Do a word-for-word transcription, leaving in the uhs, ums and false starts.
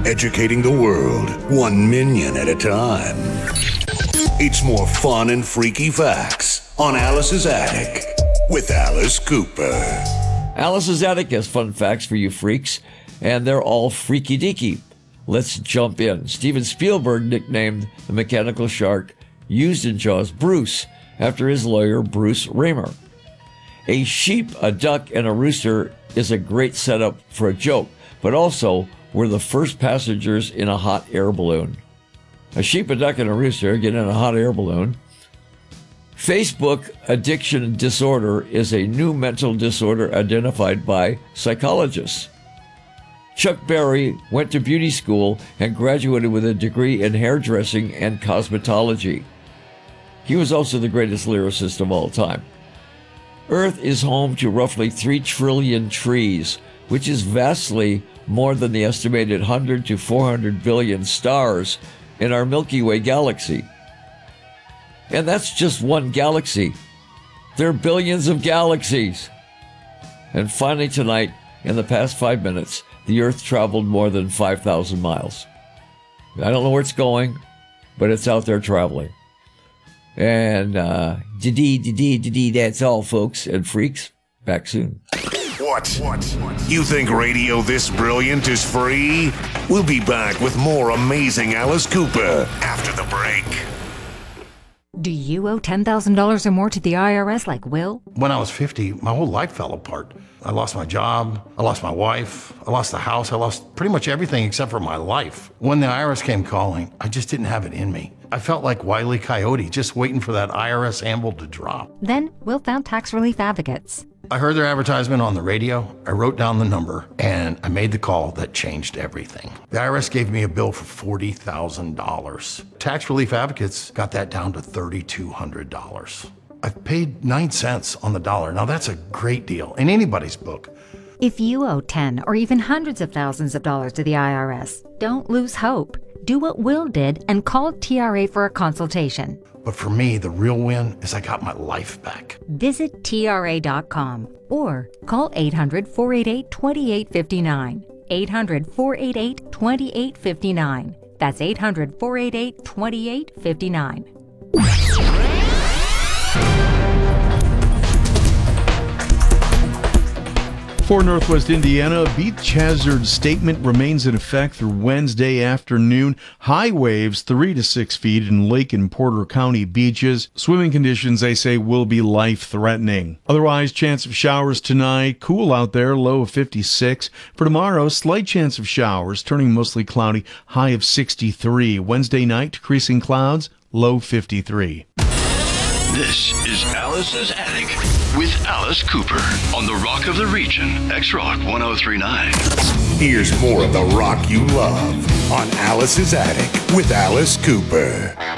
educating the world, one minion at a time. It's more fun and freaky facts on Alice's Attic with Alice Cooper. Alice's Attic has fun facts for you freaks, and they're all freaky deaky. Let's jump in. Steven Spielberg nicknamed the mechanical shark used in Jaws Bruce, after his lawyer Bruce Raymer. A sheep, a duck, and a rooster is a great setup for a joke, but also were the first passengers in a hot air balloon. A sheep, a duck, and a rooster get in a hot air balloon. Facebook addiction disorder is a new mental disorder identified by psychologists. Chuck Berry went to beauty school and graduated with a degree in hairdressing and cosmetology. He was also the greatest lyricist of all time. Earth is home to roughly three trillion trees, which is vastly more than the estimated one hundred to four hundred billion stars in our Milky Way galaxy. And that's just one galaxy. There are billions of galaxies. And finally tonight, in the past five minutes, the Earth traveled more than five thousand miles. I don't know where it's going, but it's out there traveling. And, uh, dee dee dee dee that's all, folks and freaks. Back soon. What? What? You think radio this brilliant is free? We'll be back with more amazing Alice Cooper after the break. Do you owe ten thousand dollars or more to the I R S like Will? When I was fifty, my whole life fell apart. I lost my job, I lost my wife, I lost the house, I lost pretty much everything except for my life. When the I R S came calling, I just didn't have it in me. I felt like Wile E. Coyote, just waiting for that I R S anvil to drop. Then Will found Tax Relief Advocates. I heard their advertisement on the radio, I wrote down the number, and I made the call that changed everything. The I R S gave me a bill for forty thousand dollars. Tax Relief Advocates got that down to three thousand two hundred dollars. I've paid nine cents on the dollar. Now that's a great deal in anybody's book. If you owe ten or even hundreds of thousands of dollars to the I R S, don't lose hope. Do what Will did and call T R A for a consultation. But for me, the real win is I got my life back. Visit T R A dot com or call eight hundred, four eight eight, two eight five nine. eight hundred, four eight eight, two eight five nine. That's eight hundred, four eight eight, two eight five nine. For Northwest Indiana, a beach hazard statement remains in effect through Wednesday afternoon. High waves three to six feet in Lake and Porter County beaches. Swimming conditions, they say, will be life-threatening. Otherwise, chance of showers tonight. Cool out there, low of fifty-six. For tomorrow, slight chance of showers, turning mostly cloudy, high of sixty-three. Wednesday night, decreasing clouds, low fifty-three. This is Alice's Attic with Alice Cooper on the Rock of the Region, X-Rock one oh three point nine. Here's more of the rock you love on Alice's Attic with Alice Cooper.